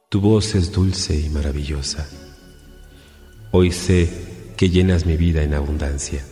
Tu voz es dulce y maravillosa. Hoy sé que llenas mi vida en abundancia.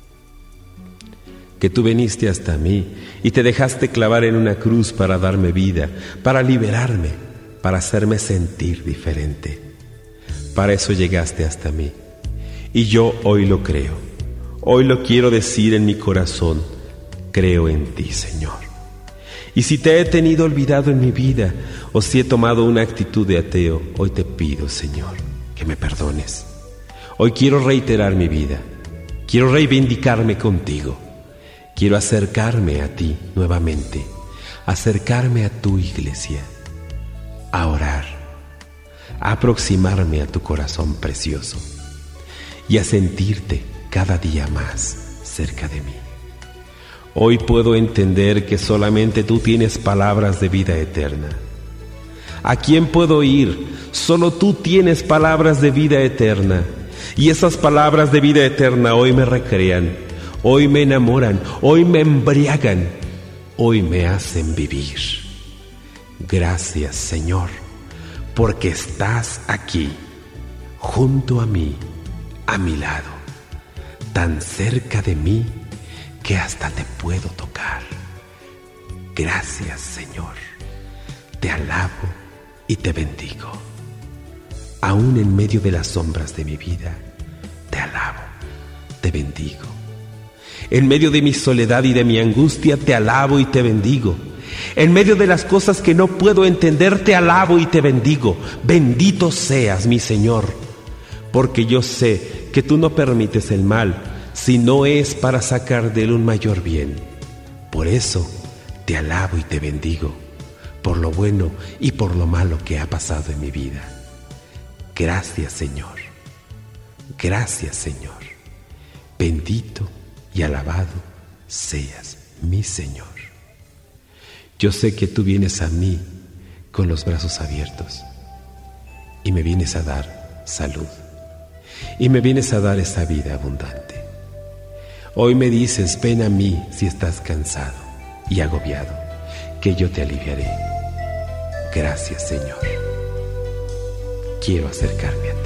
Que tú viniste hasta mí y te dejaste clavar en una cruz para darme vida, para liberarme, para hacerme sentir diferente. Para eso llegaste hasta mí. Y yo hoy lo creo. Hoy lo quiero decir en mi corazón. Creo en ti, Señor. Y si te he tenido olvidado en mi vida, o si he tomado una actitud de ateo, hoy te pido, Señor, que me perdones. Hoy quiero reiterar mi vida. Quiero reivindicarme contigo. Quiero acercarme a ti nuevamente, acercarme a tu iglesia, a orar, a aproximarme a tu corazón precioso y a sentirte cada día más cerca de mí. Hoy puedo entender que solamente tú tienes palabras de vida eterna. ¿A quién puedo ir? Solo tú tienes palabras de vida eterna. Y esas palabras de vida eterna hoy me recrean, hoy me enamoran, hoy me embriagan, hoy me hacen vivir. Gracias, Señor, porque estás aquí, junto a mí, a mi lado, tan cerca de mí que hasta te puedo tocar. Gracias, Señor. Te alabo y te bendigo. Aún en medio de las sombras de mi vida, te alabo, te bendigo. En medio de mi soledad y de mi angustia, te alabo y te bendigo. En medio de las cosas que no puedo entender, te alabo y te bendigo. Bendito seas, mi Señor, porque yo sé que tú no permites el mal, si no es para sacar de él un mayor bien. Por eso te alabo y te bendigo, por lo bueno y por lo malo que ha pasado en mi vida. Gracias, Señor. Gracias, Señor. Bendito y alabado seas, mi Señor. Yo sé que tú vienes a mí con los brazos abiertos y me vienes a dar salud y me vienes a dar esa vida abundante. Hoy me dices, ven a mí si estás cansado y agobiado, que yo te aliviaré. Gracias, Señor. Quiero acercarme a ti.